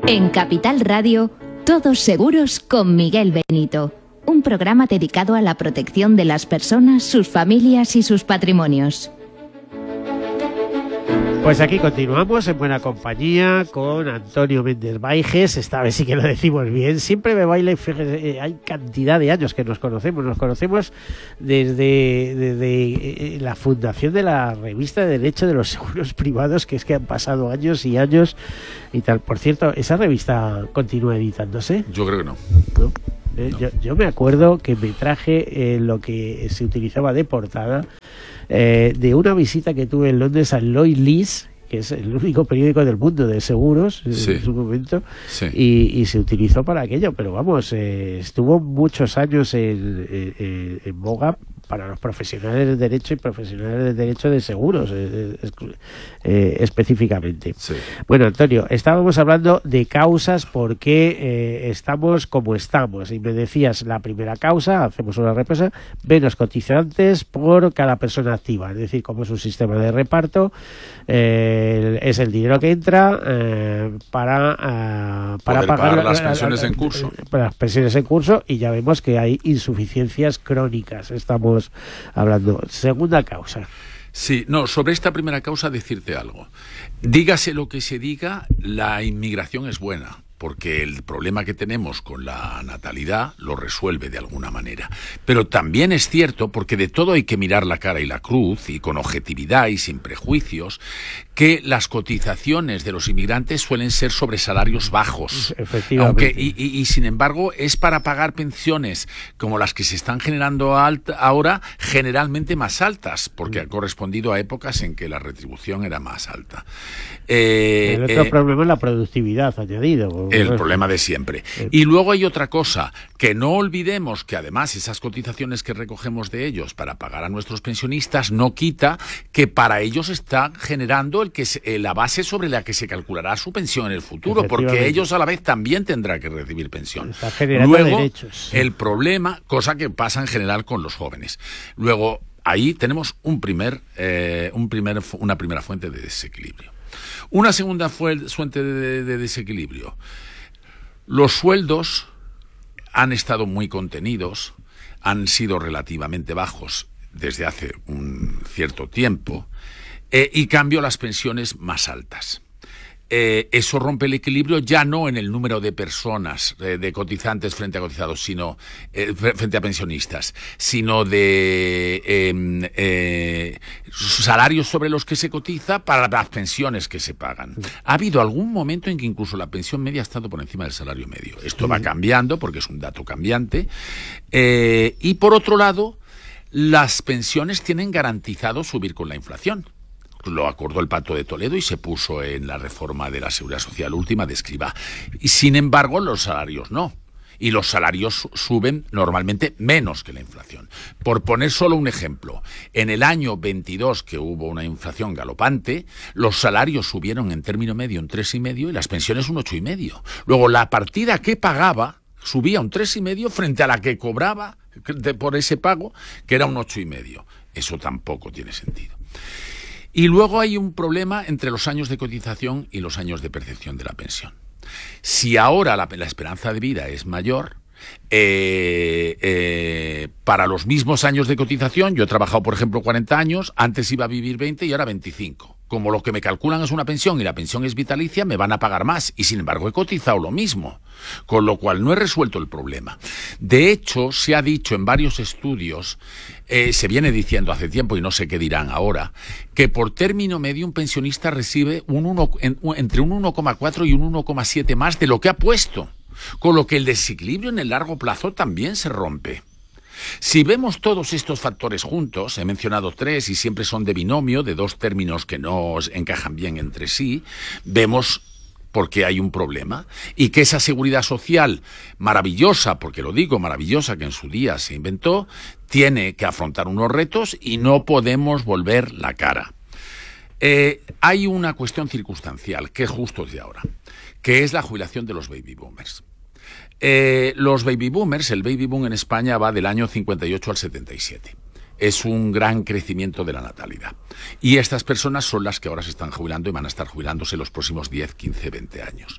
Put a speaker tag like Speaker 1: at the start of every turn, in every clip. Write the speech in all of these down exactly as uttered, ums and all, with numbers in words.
Speaker 1: En Capital Radio, Todos Seguros con Miguel Benito. Un programa dedicado a la protección de las personas, sus familias y sus patrimonios.
Speaker 2: Pues aquí continuamos en buena compañía con Antonio Méndez Baiges. Esta vez sí que lo decimos bien. Siempre me baila y fíjese, hay cantidad de años que nos conocemos. Nos conocemos desde, desde la fundación de la revista de Derecho de los Seguros Privados, que es que han pasado años y años y tal. Por cierto, ¿esa revista continúa editándose?
Speaker 3: Yo creo que no.
Speaker 2: ¿No? Eh, no. Yo, yo me acuerdo que me traje eh, lo que se utilizaba de portada eh, de una visita que tuve en Londres al Lloyd's List, que es el único periódico del mundo de seguros sí. en su momento, sí. y, y se utilizó para aquello, pero vamos, eh, estuvo muchos años en, en, en boga para los profesionales del derecho y profesionales del derecho de seguros eh, eh, específicamente. Sí. Bueno, Antonio, estábamos hablando de causas por qué eh, estamos como estamos, y me decías la primera causa, hacemos una represa, menos cotizantes por cada persona activa, es decir, como es un sistema de reparto, eh, es el dinero que entra eh, para, uh, para
Speaker 3: pagar,
Speaker 2: pagar
Speaker 3: las
Speaker 2: la,
Speaker 3: pensiones
Speaker 2: la, la,
Speaker 3: en curso.
Speaker 2: Para las pensiones en curso, y ya vemos que hay insuficiencias crónicas, estamos hablando. Segunda causa.
Speaker 3: Sí, no, sobre esta primera causa decirte algo. Dígase lo que se diga, la inmigración es buena, porque el problema que tenemos con la natalidad lo resuelve de alguna manera. Pero también es cierto, porque de todo hay que mirar la cara y la cruz, y con objetividad y sin prejuicios, que las cotizaciones de los inmigrantes suelen ser sobre salarios bajos.
Speaker 2: Efectivamente.
Speaker 3: Aunque, y, y, y sin embargo, es para pagar pensiones como las que se están generando alta, ahora, generalmente más altas, porque ha correspondido a épocas en que la retribución era más alta.
Speaker 2: Eh, el otro eh, problema es la productividad añadido.
Speaker 3: El pues, problema de siempre. Eh, y luego hay otra cosa, que no olvidemos que además esas cotizaciones que recogemos de ellos para pagar a nuestros pensionistas no quita que para ellos está generando el que se, eh, la base sobre la que se calculará su pensión en el futuro, porque ellos a la vez también tendrán que recibir pensión.
Speaker 2: Está generando
Speaker 3: luego,
Speaker 2: derechos.
Speaker 3: El problema, cosa que pasa en general con los jóvenes. Luego, ahí tenemos un primer, eh, un primer, una primera fuente de desequilibrio. Una segunda fuente de, de desequilibrio. Los sueldos han estado muy contenidos, han sido relativamente bajos desde hace un cierto tiempo, eh, y cambio las pensiones más altas. Eh, eso rompe el equilibrio ya no en el número de personas, eh, de cotizantes frente a cotizados, sino eh, frente a pensionistas, sino de eh, eh, salarios sobre los que se cotiza para las pensiones que se pagan. Ha habido algún momento en que incluso la pensión media ha estado por encima del salario medio. Esto va cambiando porque es un dato cambiante. Eh, y por otro lado, las pensiones tienen garantizado subir con la inflación. Lo acordó el Pacto de Toledo y se puso en la reforma de la Seguridad Social última de Escrivá. Y sin embargo, los salarios no. Y los salarios suben normalmente menos que la inflación. Por poner solo un ejemplo, en el año veintidós, que hubo una inflación galopante, los salarios subieron en término medio un tres coma cinco y las pensiones un ocho coma cinco. Luego, la partida que pagaba subía un tres coma cinco frente a la que cobraba de, por ese pago, que era un ocho coma cinco. Eso tampoco tiene sentido. Y luego hay un problema entre los años de cotización y los años de percepción de la pensión. Si ahora la, la esperanza de vida es mayor, eh, eh, para los mismos años de cotización, yo he trabajado, por ejemplo, cuarenta años, antes iba a vivir veinte y ahora veinticinco. Como lo que me calculan es una pensión y la pensión es vitalicia, me van a pagar más. Y sin embargo he cotizado lo mismo, con lo cual no he resuelto el problema. De hecho, se ha dicho en varios estudios, eh, se viene diciendo hace tiempo y no sé qué dirán ahora, que por término medio un pensionista recibe un uno, en, entre un uno coma cuatro y un uno coma siete más de lo que ha puesto. Con lo que el desequilibrio en el largo plazo también se rompe. Si vemos todos estos factores juntos, he mencionado tres y siempre son de binomio, de dos términos que no encajan bien entre sí, vemos por qué hay un problema y que esa seguridad social maravillosa, porque lo digo, maravillosa, que en su día se inventó, tiene que afrontar unos retos y no podemos volver la cara. Eh, hay una cuestión circunstancial que es justo de ahora, que es la jubilación de los baby boomers. Eh, los baby boomers, el baby boom en España va del año cincuenta y ocho al setenta y siete. es un gran crecimiento de la natalidad. Y estas personas son las que ahora se están jubilando y van a estar jubilándose los próximos diez, quince, veinte años.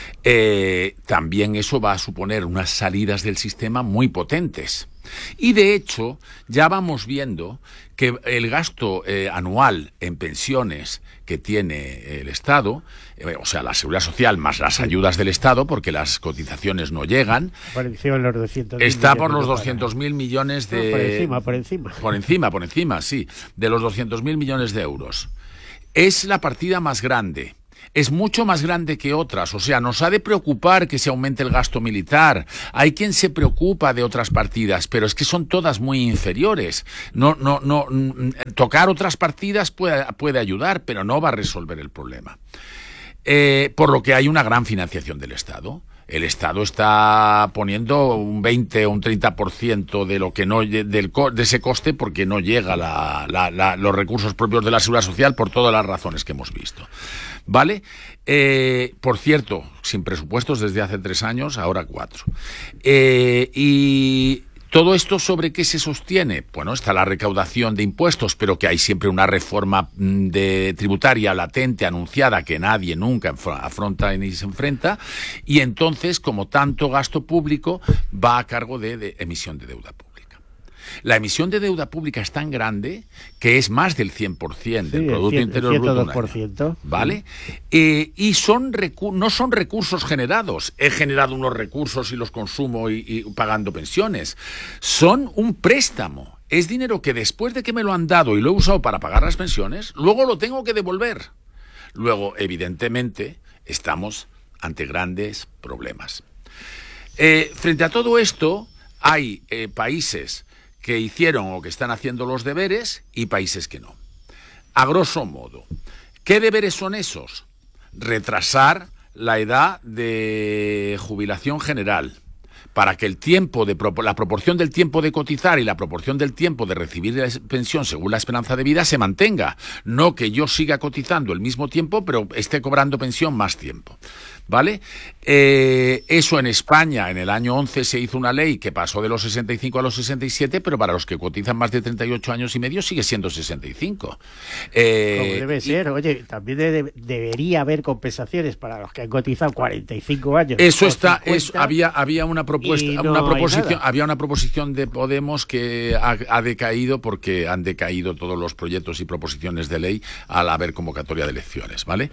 Speaker 3: Eh, también eso va a suponer unas salidas del sistema muy potentes. Y de hecho, ya vamos viendo que el gasto eh, anual en pensiones que tiene el Estado, eh, o sea, la Seguridad Social más las ayudas del Estado, porque las cotizaciones no llegan,
Speaker 2: por encima de los doscientos
Speaker 3: está por los doscientos mil millones de...
Speaker 2: No, por encima, por encima.
Speaker 3: Por encima, por encima, sí, de los doscientos mil millones de euros. Es la partida más grande. Es mucho más grande que otras, o sea, nos ha de preocupar que se aumente el gasto militar. Hay quien se preocupa de otras partidas, pero es que son todas muy inferiores. No, no, no, tocar otras partidas puede, puede ayudar, pero no va a resolver el problema. Eh, por lo que hay una gran financiación del Estado. El Estado está poniendo un veinte o un treinta por ciento de lo que no del de ese coste porque no llega la, la, la, los recursos propios de la Seguridad Social por todas las razones que hemos visto. ¿Vale? Eh, por cierto, sin presupuestos desde hace tres años, ahora cuatro. Eh, y ¿todo esto sobre qué se sostiene? Bueno, está la recaudación de impuestos, pero que hay siempre una reforma de tributaria latente, anunciada, que nadie nunca afronta ni se enfrenta, y entonces, como tanto gasto público, va a cargo de, de emisión de deuda pública. La emisión de deuda pública es tan grande que es más del cien por ciento
Speaker 2: sí,
Speaker 3: del Producto
Speaker 2: cien,
Speaker 3: Interior Bruto de un año, ¿vale? Eh, y son recu- no son recursos generados. He generado unos recursos y los consumo y, y pagando pensiones. Son un préstamo. Es dinero que después de que me lo han dado y lo he usado para pagar las pensiones, luego lo tengo que devolver. Luego, evidentemente, estamos ante grandes problemas. Eh, frente a todo esto, hay eh, países que hicieron o que están haciendo los deberes y países que no. A grosso modo, ¿qué deberes son esos? Retrasar la edad de jubilación general para que el tiempo de la proporción del tiempo de cotizar y la proporción del tiempo de recibir la pensión según la esperanza de vida se mantenga, no que yo siga cotizando el mismo tiempo pero esté cobrando pensión más tiempo. ¿Vale? Eh, eso en España, en el año once se hizo una ley que pasó de los sesenta y cinco a los sesenta y siete, pero para los que cotizan más de treinta y ocho años y medio sigue siendo sesenta y cinco.
Speaker 2: Eh, Como debe ser. Y, oye, también de, debería haber compensaciones para los que han cotizado cuarenta y cinco años.
Speaker 3: Eso está, eso, había, había una propuesta, no una proposición, había una proposición de Podemos que ha, ha decaído porque han decaído todos los proyectos y proposiciones de ley al haber convocatoria de elecciones, ¿vale?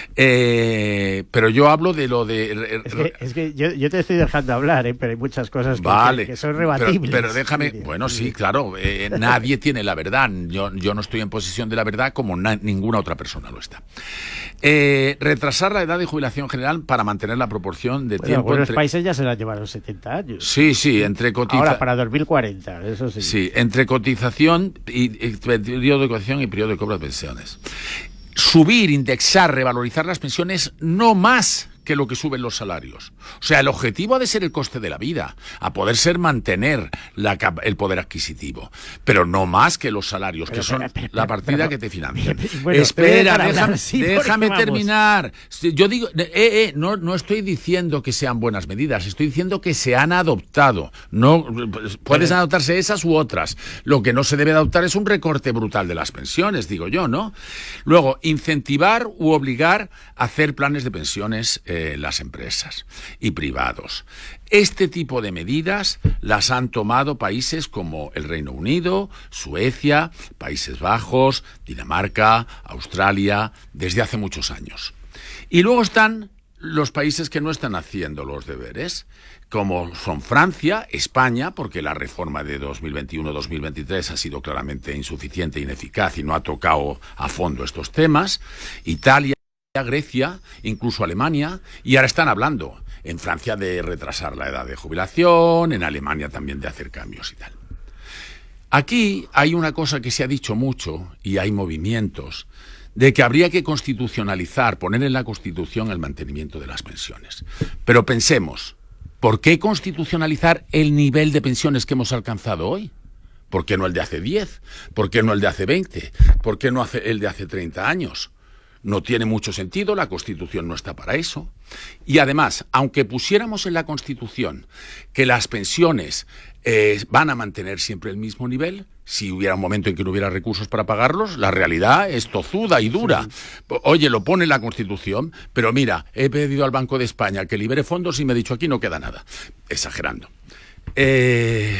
Speaker 3: Eh, pero yo hablo de lo de...
Speaker 2: Es que, es que yo, yo te estoy dejando hablar, ¿eh? Pero hay muchas cosas que,
Speaker 3: vale,
Speaker 2: que, que son rebatibles.
Speaker 3: Pero, pero déjame... Bueno, sí, claro, eh, nadie tiene la verdad. Yo, yo no estoy en posesión de la verdad como na, ninguna otra persona lo está. Eh, retrasar la edad de jubilación general para mantener la proporción de
Speaker 2: bueno,
Speaker 3: tiempo...
Speaker 2: Algunos
Speaker 3: entre...
Speaker 2: países ya se la llevaron setenta años.
Speaker 3: Sí, sí, entre cotización...
Speaker 2: Ahora, para dos mil cuarenta, eso sí.
Speaker 3: Sí, entre cotización y, y periodo de cotización y periodo de cobro de pensiones. Subir, indexar, revalorizar las pensiones no más que lo que suben los salarios. O sea, el objetivo ha de ser el coste de la vida, a poder ser mantener la, el poder adquisitivo, pero no más que los salarios, pero, que son pero, pero, la partida pero, que te financia. Bueno, Espera, déjame, sí, déjame terminar. Yo digo, eh, eh, no, no estoy diciendo que sean buenas medidas, estoy diciendo que se han adoptado. No, pueden adoptarse esas u otras. Lo que no se debe adoptar es un recorte brutal de las pensiones, digo yo, ¿no? Luego, incentivar u obligar a hacer planes de pensiones eh, las empresas y privados. Este tipo de medidas las han tomado países como el Reino Unido, Suecia, Países Bajos, Dinamarca, Australia, desde hace muchos años. Y luego están los países que no están haciendo los deberes, como son Francia, España, porque la reforma de dos mil veintiuno dos mil veintitrés ha sido claramente insuficiente e ineficaz y no ha tocado a fondo estos temas, Italia, Grecia, incluso Alemania, y ahora están hablando en Francia de retrasar la edad de jubilación, en Alemania también de hacer cambios y tal. Aquí hay una cosa que se ha dicho mucho, y hay movimientos, de que habría que constitucionalizar, poner en la Constitución el mantenimiento de las pensiones. Pero pensemos, ¿por qué constitucionalizar el nivel de pensiones que hemos alcanzado hoy? ¿Por qué no el de hace diez? ¿Por qué no el de hace veinte? ¿Por qué no el de hace treinta años? no tiene mucho sentido, la Constitución no está para eso. Y además, aunque pusiéramos en la Constitución que las pensiones eh, van a mantener siempre el mismo nivel, si hubiera un momento en que no hubiera recursos para pagarlos, la realidad es tozuda y dura. Sí. Oye, lo pone en la Constitución, pero mira, he pedido al Banco de España que libere fondos y me ha dicho aquí no queda nada. Exagerando. Eh...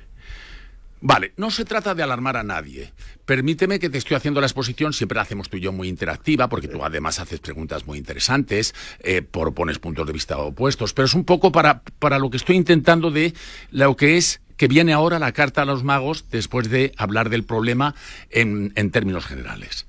Speaker 3: Vale, no se trata de alarmar a nadie. Permíteme que te estoy haciendo la exposición, siempre la hacemos tú y yo muy interactiva, porque tú además haces preguntas muy interesantes, eh, propones puntos de vista opuestos, pero es un poco para, para lo que estoy intentando de lo que es que viene ahora la carta a los magos después de hablar del problema en, en términos generales.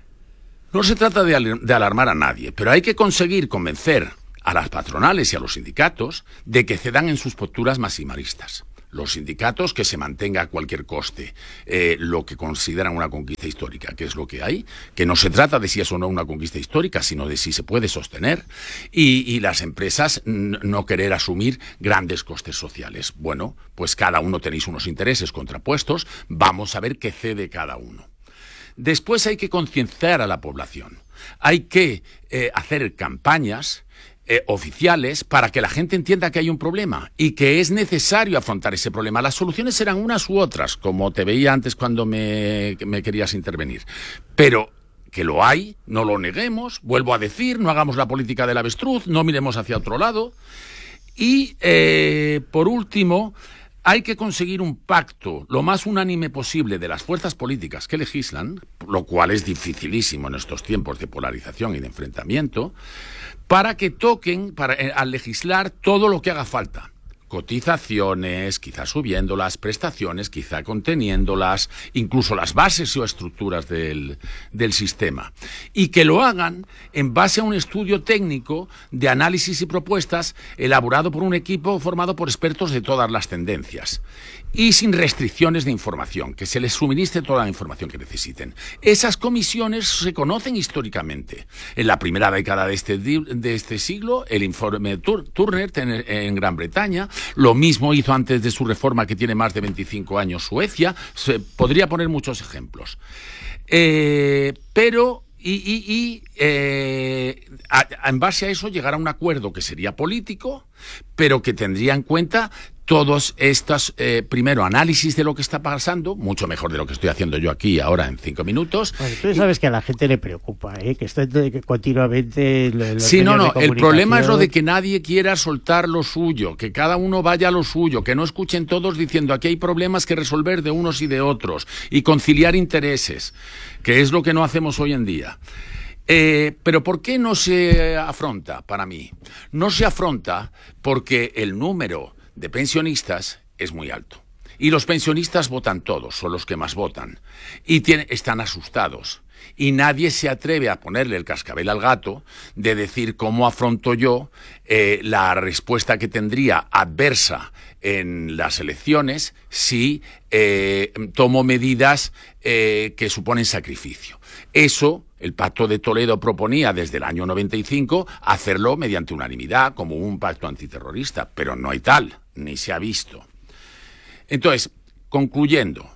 Speaker 3: No se trata de, al, de alarmar a nadie, pero hay que conseguir convencer a las patronales y a los sindicatos de que cedan en sus posturas maximalistas. Los sindicatos que se mantenga a cualquier coste eh, lo que consideran una conquista histórica, que es lo que hay, que no se trata de si es o no una conquista histórica, sino de si se puede sostener, y, y las empresas no querer asumir grandes costes sociales. Bueno, pues cada uno tenéis unos intereses contrapuestos, vamos a ver qué cede cada uno. Después hay que concienciar a la población, hay que eh, hacer campañas Eh, oficiales para que la gente entienda que hay un problema y que es necesario afrontar ese problema. Las soluciones serán unas u otras, como te veía antes cuando me, me querías intervenir. Pero que lo hay, no lo neguemos, vuelvo a decir, no hagamos la política del avestruz, no miremos hacia otro lado. Y, eh, por último, hay que conseguir un pacto lo más unánime posible de las fuerzas políticas que legislan, lo cual es dificilísimo en estos tiempos de polarización y de enfrentamiento, para que toquen, para, eh, al legislar, todo lo que haga falta. Cotizaciones, quizá subiéndolas, prestaciones, quizá conteniéndolas, incluso las bases o estructuras del, del sistema. Y que lo hagan en base a un estudio técnico de análisis y propuestas elaborado por un equipo formado por expertos de todas las tendencias. Y sin restricciones de información, que se les suministre toda la información que necesiten. Esas comisiones se conocen históricamente. En la primera década de este, de este siglo, el informe Turner en, en Gran Bretaña, lo mismo hizo antes de su reforma, que tiene más de veinticinco años, Suecia. Se podría poner muchos ejemplos. Eh, pero, y, y, y eh, a, a, en base a eso, llegar a un acuerdo que sería político, pero que tendría en cuenta todos estos, eh, primero, análisis de lo que está pasando, mucho mejor de lo que estoy haciendo yo aquí ahora en cinco minutos.
Speaker 2: Bueno, tú sabes que a la gente le preocupa, ¿eh? Que está continuamente... Los
Speaker 3: sí, no, no, el problema es lo de que nadie quiera soltar lo suyo, que cada uno vaya a lo suyo, que no escuchen todos diciendo aquí hay problemas que resolver de unos y de otros, y conciliar intereses, que es lo que no hacemos hoy en día. Eh, pero ¿por qué no se afronta, para mí? No se afronta porque el número de pensionistas es muy alto. Y los pensionistas votan todos, son los que más votan. Y tiene, están asustados. Y nadie se atreve a ponerle el cascabel al gato de decir cómo afronto yo eh, la respuesta que tendría adversa en las elecciones si eh, tomo medidas eh, que suponen sacrificio. Eso, el Pacto de Toledo proponía desde el año noventa y cinco hacerlo mediante unanimidad, como un pacto antiterrorista, pero no hay tal, ni se ha visto. Entonces, concluyendo,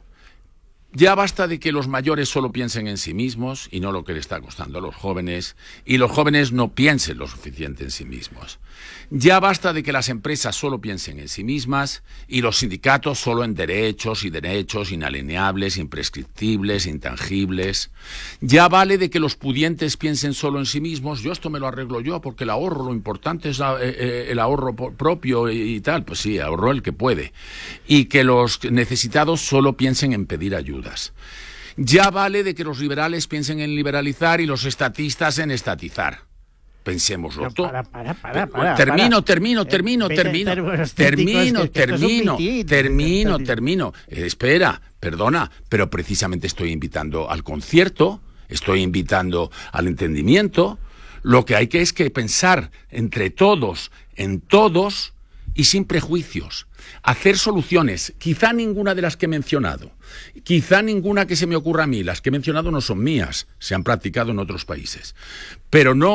Speaker 3: ya basta de que los mayores solo piensen en sí mismos y no lo que le está costando a los jóvenes, y los jóvenes no piensen lo suficiente en sí mismos. Ya basta de que las empresas solo piensen en sí mismas y los sindicatos solo en derechos y derechos inalienables, imprescriptibles, intangibles. Ya vale de que los pudientes piensen solo en sí mismos. Yo esto me lo arreglo yo porque el ahorro, lo importante es la, eh, el ahorro propio y, y tal. Pues sí, ahorró el que puede. Y que los necesitados solo piensen en pedir ayudas. Ya vale de que los liberales piensen en liberalizar y los estatistas en estatizar. Pensémoslo
Speaker 2: no,
Speaker 3: todo.
Speaker 2: Para, para, para, para,
Speaker 3: termino,
Speaker 2: para.
Speaker 3: termino, termino,
Speaker 2: eh,
Speaker 3: termino, termino, termino, termino, termino. Eh, espera, perdona, pero precisamente estoy invitando al concierto, estoy invitando al entendimiento. Lo que hay que es que pensar entre todos, en todos y sin prejuicios. Hacer soluciones, quizá ninguna de las que he mencionado, quizá ninguna que se me ocurra a mí, las que he mencionado no son mías, se han practicado en otros países, pero no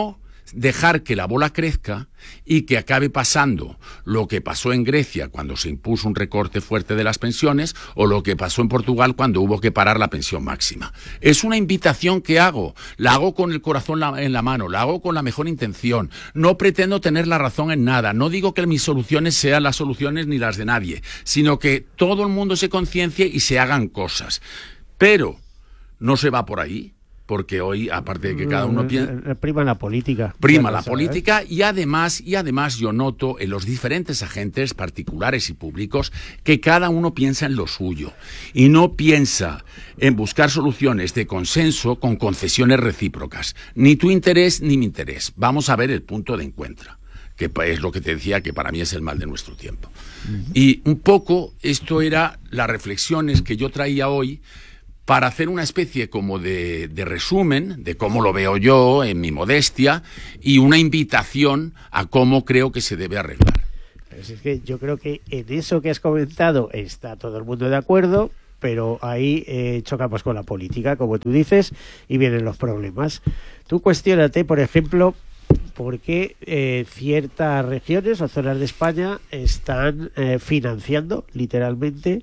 Speaker 3: dejar que la bola crezca y que acabe pasando lo que pasó en Grecia cuando se impuso un recorte fuerte de las pensiones o lo que pasó en Portugal cuando hubo que parar la pensión máxima. Es una invitación que hago, la hago con el corazón en la mano, la hago con la mejor intención, no pretendo tener la razón en nada, no digo que mis soluciones sean las soluciones ni las de nadie, sino que todo el mundo se conciencie y se hagan cosas. Pero no se va por ahí. Porque hoy, aparte de que cada uno piensa...
Speaker 2: Prima la política.
Speaker 3: Prima la política y además, y además yo noto en los diferentes agentes particulares y públicos que cada uno piensa en lo suyo y no piensa en buscar soluciones de consenso con concesiones recíprocas. Ni tu interés ni mi interés. Vamos a ver el punto de encuentro, que es lo que te decía que para mí es el mal de nuestro tiempo. Uh-huh. Y un poco esto era las reflexiones que yo traía hoy para hacer una especie como de, de resumen de cómo lo veo yo en mi modestia y una invitación a cómo creo que se debe arreglar.
Speaker 2: Pues es que yo creo que en eso que has comentado está todo el mundo de acuerdo, pero ahí eh, chocamos con la política, como tú dices, y vienen los problemas. Tú cuestiónate, por ejemplo, por qué eh, ciertas regiones o zonas de España están eh, financiando literalmente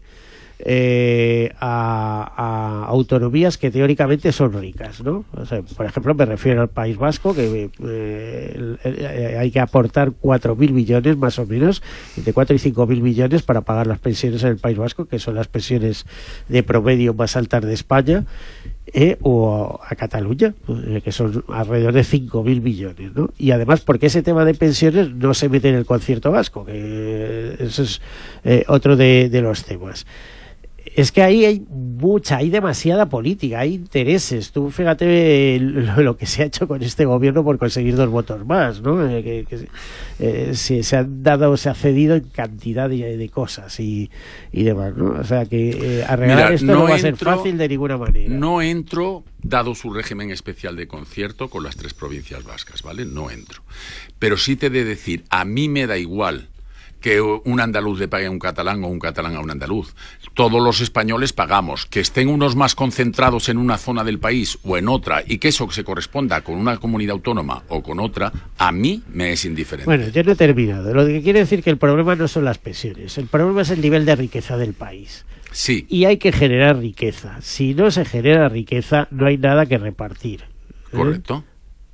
Speaker 2: Eh, a, a autonomías que teóricamente son ricas, ¿no? O sea, por ejemplo, me refiero al País Vasco, que eh, eh, hay que aportar cuatro mil millones más o menos, entre cuatro y cinco mil millones para pagar las pensiones en el País Vasco, que son las pensiones de promedio más altas de España, eh, o a Cataluña, eh, que son alrededor de cinco mil millones, ¿no? Y además, porque ese tema de pensiones no se mete en el concierto vasco, que eso es eh, otro de, de los temas. Es que ahí hay mucha, hay demasiada política, hay intereses. Tú fíjate lo, lo que se ha hecho con este gobierno por conseguir dos votos más, ¿no? Eh, que, que eh, se, se han dado, se ha cedido en cantidad de, de cosas y, y demás, ¿no? O sea que eh, arreglar Mira, esto no, no va entro, a ser fácil de ninguna manera.
Speaker 3: No entro, dado su régimen especial de concierto con las tres provincias vascas, ¿vale? No entro. Pero sí te he de decir, a mí me da igual que un andaluz le pague a un catalán o un catalán a un andaluz. Todos los españoles pagamos. Que estén unos más concentrados en una zona del país o en otra y que eso se corresponda con una comunidad autónoma o con otra, a mí me es indiferente.
Speaker 2: Bueno, yo no he terminado. Lo que quiere decir que el problema no son las pensiones. El problema es el nivel de riqueza del país.
Speaker 3: Sí.
Speaker 2: Y hay que generar riqueza. Si no se genera riqueza, no hay nada que repartir. ¿eh?
Speaker 3: Correcto.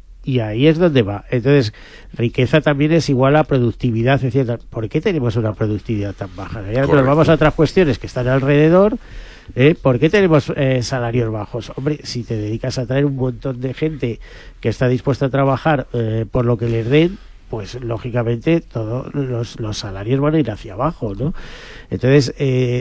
Speaker 2: Y ahí es donde va. Entonces, riqueza también es igual a productividad, es decir, ¿por qué tenemos una productividad tan baja? Ya nos vamos a otras cuestiones que están alrededor. ¿eh? ¿Por qué tenemos eh, salarios bajos? Hombre, si te dedicas a traer un montón de gente que está dispuesta a trabajar eh, por lo que les den, pues lógicamente todos los, los salarios van a ir hacia abajo, ¿no? Entonces,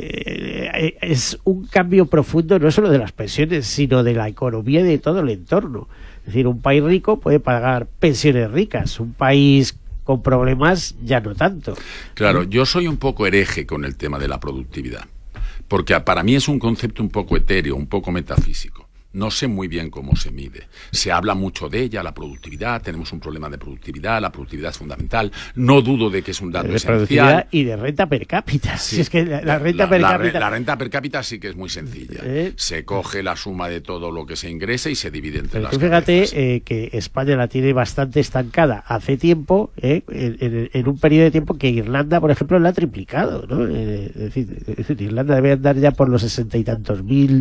Speaker 2: eh, eh, es un cambio profundo no solo de las pensiones, sino de la economía y de todo el entorno. Es decir, un país rico puede pagar pensiones ricas, un país con problemas ya no tanto.
Speaker 3: Claro, yo soy un poco hereje con el tema de la productividad, porque para mí es un concepto un poco etéreo, un poco metafísico. No sé muy bien cómo se mide. Se habla mucho de ella, la productividad, tenemos un problema de productividad, la productividad es fundamental. No dudo de que es un dato
Speaker 2: de
Speaker 3: esencial.
Speaker 2: Productividad y de renta per cápita.
Speaker 3: Sí.
Speaker 2: Si es que la, la renta
Speaker 3: la,
Speaker 2: per
Speaker 3: la,
Speaker 2: cápita...
Speaker 3: La renta per cápita sí que es muy sencilla. ¿Eh? Se coge la suma de todo lo que se ingresa y se divide entre
Speaker 2: Pero
Speaker 3: las
Speaker 2: tú fíjate
Speaker 3: eh,
Speaker 2: que España la tiene bastante estancada hace tiempo, ¿eh? en, en, en un periodo de tiempo que Irlanda, por ejemplo, la ha triplicado, ¿no? Eh, es decir, Irlanda debe andar ya por los sesenta y tantos mil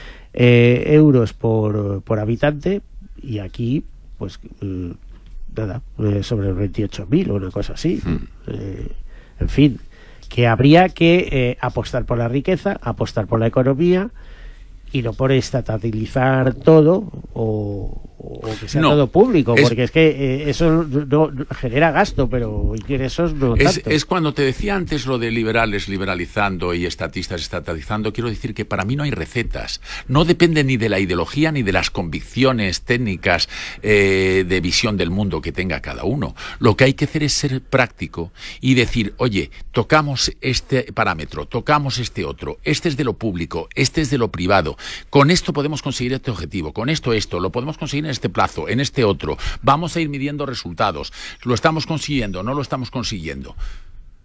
Speaker 2: Eh, euros por, por habitante y aquí pues eh, nada eh, sobre los veintiocho mil o una cosa así. mm. eh, en fin, que habría que eh, apostar por la riqueza, apostar por la economía y no por estatalizar todo o, o que sea no, todo público, es, porque es que eh, eso no, no genera gasto, pero ingresos no
Speaker 3: es,
Speaker 2: tanto.
Speaker 3: Es cuando te decía antes lo de liberales liberalizando y estatistas estatalizando, quiero decir que para mí no hay recetas, no depende ni de la ideología ni de las convicciones técnicas eh, de visión del mundo que tenga cada uno. Lo que hay que hacer es ser práctico y decir, oye, tocamos este parámetro, tocamos este otro, este es de lo público, este es de lo privado. Con esto podemos conseguir este objetivo, con esto, esto, lo podemos conseguir en este plazo, en este otro. Vamos a ir midiendo resultados. ¿Lo estamos consiguiendo? ¿No lo estamos consiguiendo?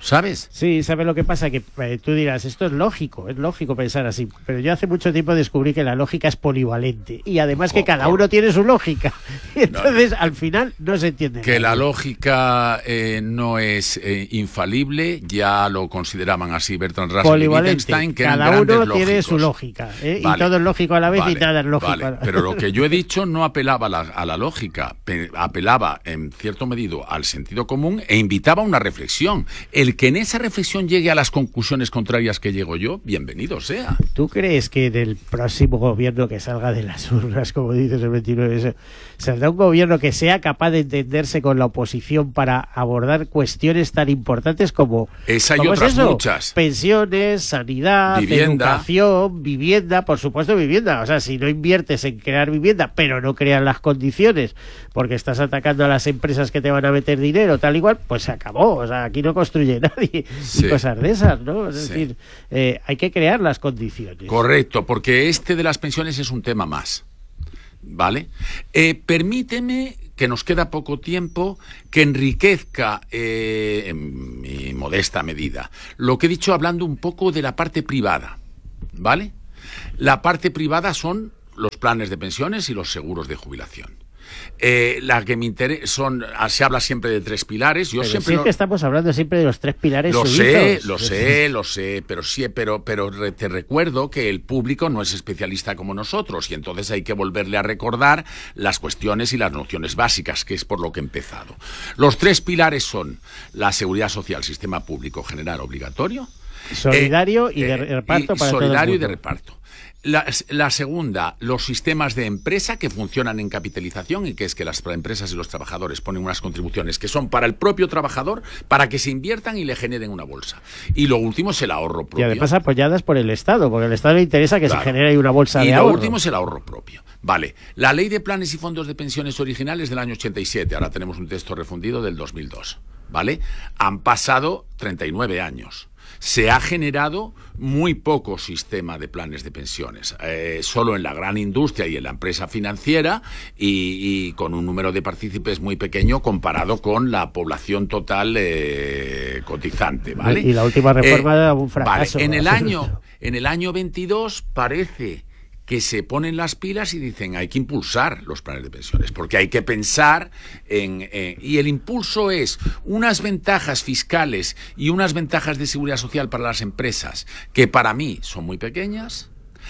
Speaker 3: ¿sabes?
Speaker 2: Sí, ¿sabes lo que pasa? Que eh, tú dirás, esto es lógico, es lógico pensar así, pero yo hace mucho tiempo descubrí que la lógica es polivalente y además que cada uno tiene su lógica y entonces no, al final no se entiende
Speaker 3: que
Speaker 2: nada.
Speaker 3: La lógica eh, no es eh, infalible, ya lo consideraban así Bertrand Russell y Wittgenstein, que
Speaker 2: cada
Speaker 3: eran
Speaker 2: uno
Speaker 3: lógicos.
Speaker 2: Tiene su lógica, ¿eh?
Speaker 3: Vale.
Speaker 2: Y todo es lógico a la vez
Speaker 3: vale,
Speaker 2: y nada es lógico.
Speaker 3: Vale. Pero lo que yo he dicho no apelaba a la, a la lógica, apelaba en cierto medido al sentido común e invitaba a una reflexión. El que en esa reflexión llegue a las conclusiones contrarias que llego yo, bienvenido sea.
Speaker 2: ¿Tú crees que del próximo gobierno que salga de las urnas, como dices el veintinueve, saldrá un gobierno que sea capaz de entenderse con la oposición para abordar cuestiones tan importantes como,
Speaker 3: Esa y
Speaker 2: ¿cómo
Speaker 3: otras
Speaker 2: es eso?
Speaker 3: muchas?
Speaker 2: Pensiones, sanidad,
Speaker 3: vivienda.
Speaker 2: educación, vivienda, por supuesto vivienda. O sea, si no inviertes en crear vivienda, pero no creas las condiciones, porque estás atacando a las empresas que te van a meter dinero, tal igual, pues se acabó. O sea, aquí no construye nadie
Speaker 3: Sí.
Speaker 2: y cosas de esas, ¿no? Es
Speaker 3: Sí.
Speaker 2: decir, eh, hay que crear las condiciones.
Speaker 3: Correcto, porque este de las pensiones es un tema más, ¿vale? Eh, permíteme, que nos queda poco tiempo, que enriquezca, eh, en mi modesta medida, lo que he dicho hablando un poco de la parte privada, ¿vale? La parte privada son los planes de pensiones y los seguros de jubilación. Eh, la que me interesa son, se habla siempre de tres pilares. Yo
Speaker 2: pero
Speaker 3: siempre
Speaker 2: si es
Speaker 3: lo,
Speaker 2: que estamos hablando siempre de los tres pilares
Speaker 3: lo
Speaker 2: suizos.
Speaker 3: sé, lo sé, lo sé, pero sí, pero, pero re, te recuerdo que el público no es especialista como nosotros y entonces hay que volverle a recordar las cuestiones y las nociones básicas, que es por lo que he empezado. Los tres pilares son la seguridad social, sistema público general obligatorio,
Speaker 2: solidario
Speaker 3: eh,
Speaker 2: y de
Speaker 3: eh,
Speaker 2: reparto
Speaker 3: y
Speaker 2: para
Speaker 3: solidario
Speaker 2: todo el
Speaker 3: y de
Speaker 2: mundo.
Speaker 3: reparto. La, la segunda, los sistemas de empresa que funcionan en capitalización y que es que las empresas y los trabajadores ponen unas contribuciones que son para el propio trabajador, para que se inviertan y le generen una bolsa. Y lo último es el ahorro propio.
Speaker 2: Y además apoyadas por el Estado, porque al Estado le interesa que
Speaker 3: Claro.
Speaker 2: se genere ahí una bolsa
Speaker 3: y
Speaker 2: de
Speaker 3: lo
Speaker 2: ahorro.
Speaker 3: último es el ahorro propio. Vale, la ley de planes y fondos de pensiones originales del año ochenta y siete, ahora tenemos un texto refundido del dos mil dos, ¿vale? Han pasado treinta y nueve años. Se ha generado muy poco sistema de planes de pensiones, eh, solo en la gran industria y en la empresa financiera y, y con un número de partícipes muy pequeño comparado con la población total eh, cotizante, ¿vale?
Speaker 2: Y la última reforma
Speaker 3: Eh,
Speaker 2: era un fracaso.
Speaker 3: Vale. En el año, en el año veintidós parece que se ponen las pilas y dicen hay que impulsar los planes de pensiones, porque hay que pensar en... en y el impulso es unas ventajas fiscales y unas ventajas de seguridad social para las empresas, que para mí son muy pequeñas,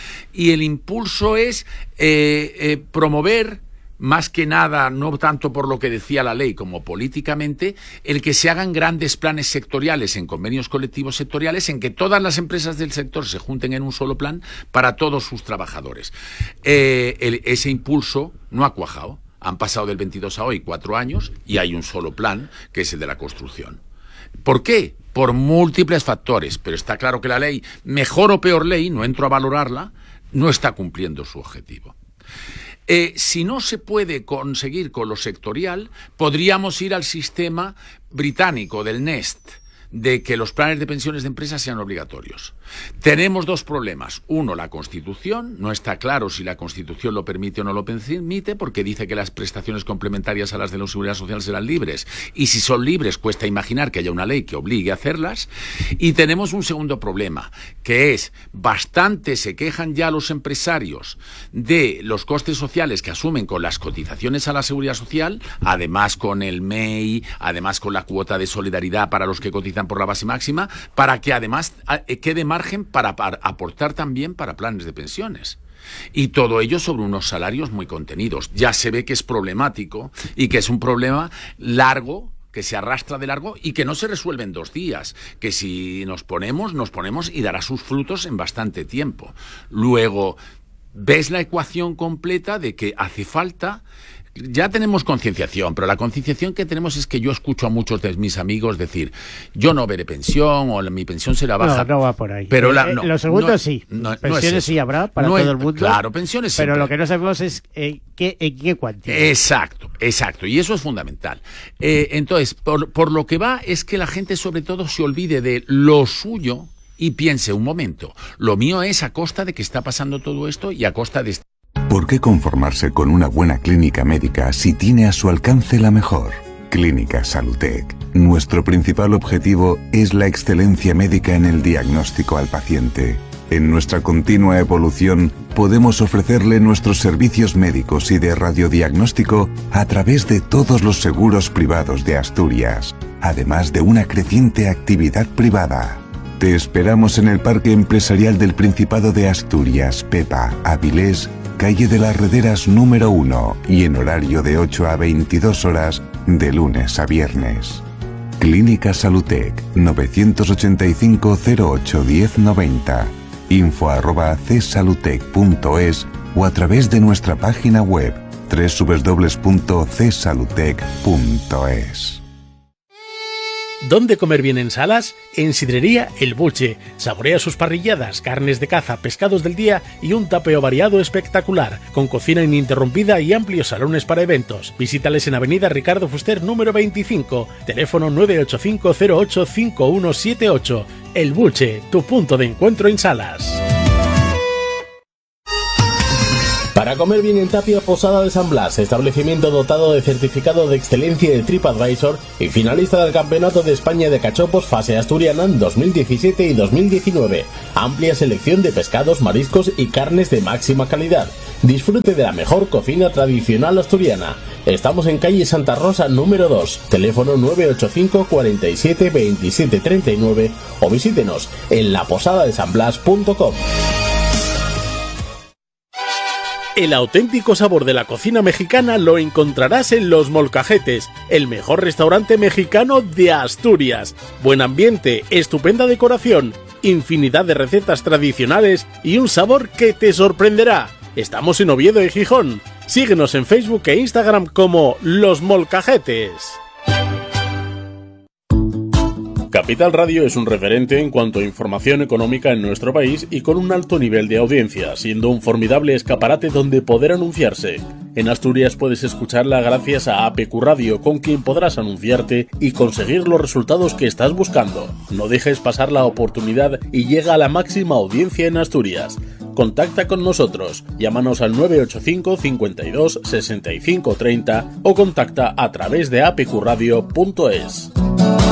Speaker 3: y el impulso es eh, eh, promover, más que nada, no tanto por lo que decía la ley como políticamente, el que se hagan grandes planes sectoriales en convenios colectivos sectoriales en que todas las empresas del sector se junten en un solo plan para todos sus trabajadores. Eh, el, ese impulso no ha cuajado. Han pasado del veintidós a hoy cuatro años y hay un solo plan, que es el de la construcción. ¿Por qué? Por múltiples factores, pero está claro que la ley, mejor o peor ley, no entro a valorarla, no está cumpliendo su objetivo. Eh, si no se puede conseguir con lo sectorial, podríamos ir al sistema británico del Nest, de que los planes de pensiones de empresas sean obligatorios. Tenemos dos problemas. Uno, la Constitución. No está claro si la Constitución lo permite o no lo permite, porque dice que las prestaciones complementarias a las de la Seguridad Social serán libres. Y si son libres, cuesta imaginar que haya una ley que obligue a hacerlas. Y tenemos un segundo problema, que es, bastante se quejan ya los empresarios de los costes sociales que asumen con las cotizaciones a la Seguridad Social, además con el M E I, además con la cuota de solidaridad para los que cotizan por la base máxima, para que además quede margen para, para aportar también para planes de pensiones. Y todo ello sobre unos salarios muy contenidos. Ya se ve que es problemático y que es un problema largo, que se arrastra de largo y que no se resuelve en dos días, que si nos ponemos, nos ponemos y dará sus frutos en bastante tiempo. Luego, ves la ecuación completa de que hace falta... Ya tenemos concienciación, pero la concienciación que tenemos es que yo escucho a muchos de mis amigos decir, yo no veré pensión o mi pensión será baja.
Speaker 2: No, no va por ahí.
Speaker 3: Pero la,
Speaker 2: eh,
Speaker 3: no,
Speaker 2: lo segundo
Speaker 3: no,
Speaker 2: sí.
Speaker 3: No, no
Speaker 2: pensiones
Speaker 3: es
Speaker 2: sí habrá para
Speaker 3: no
Speaker 2: todo
Speaker 3: es,
Speaker 2: el mundo.
Speaker 3: Claro, pensiones
Speaker 2: Pero
Speaker 3: siempre.
Speaker 2: lo que no sabemos es eh, qué, en qué cuantía.
Speaker 3: Exacto, exacto. Y eso es fundamental. Eh, entonces, por, por lo que va es que la gente sobre todo se olvide de lo suyo y piense, un momento, lo mío es a costa de que está pasando todo esto y a costa de...
Speaker 4: ¿Por qué conformarse con una buena clínica médica si tiene a su alcance la mejor? Clínica Salutec. Nuestro principal objetivo es la excelencia médica en el diagnóstico al paciente. En nuestra continua evolución, podemos ofrecerle nuestros servicios médicos y de radiodiagnóstico a través de todos los seguros privados de Asturias, además de una creciente actividad privada. Te esperamos en el Parque Empresarial del Principado de Asturias, Pepa, Avilés, calle de las Rederas número uno y en horario de ocho a veintidós horas de lunes a viernes. Clínica Salutec novecientos ochenta y cinco cero ocho diez noventa, info arroba csalutec punto es o a través de nuestra página web doble u doble u doble u punto c salutec punto es.
Speaker 5: ¿Dónde comer bien en Salas? En Sidrería El Buche. Saborea sus parrilladas, carnes de caza, pescados del día y un tapeo variado espectacular, con cocina ininterrumpida y amplios salones para eventos. Visítales en Avenida Ricardo Fuster número veinticinco, teléfono nueve ocho cinco cero ocho cinco uno siete ocho. El Buche, tu punto de encuentro en Salas. Para comer bien en Tapia, Posada de San Blas, establecimiento dotado de certificado de excelencia de TripAdvisor y finalista del Campeonato de España de Cachopos Fase Asturiana en dos mil diecisiete y dos mil diecinueve. Amplia selección de pescados, mariscos y carnes de máxima calidad. Disfrute de la mejor cocina tradicional asturiana. Estamos en calle Santa Rosa número dos, teléfono nueve ocho cinco cuatro siete dos siete tres nueve o visítenos en la posada de san blas punto com. El auténtico sabor de la cocina mexicana lo encontrarás en Los Molcajetes, el mejor restaurante mexicano de Asturias. Buen ambiente, estupenda decoración, infinidad de recetas tradicionales y un sabor que te sorprenderá. Estamos en Oviedo y Gijón. Síguenos en Facebook e Instagram como Los Molcajetes. Capital Radio es un referente en cuanto a información económica en nuestro país y con un alto nivel de audiencia, siendo un formidable escaparate donde poder anunciarse. En Asturias puedes escucharla gracias a A P Q Radio, con quien podrás anunciarte y conseguir los resultados que estás buscando. No dejes pasar la oportunidad y llega a la máxima audiencia en Asturias. Contacta con nosotros, llámanos al nueve ocho cinco cincuenta y dos sesenta y cinco treinta o contacta a través de a p q radio punto es.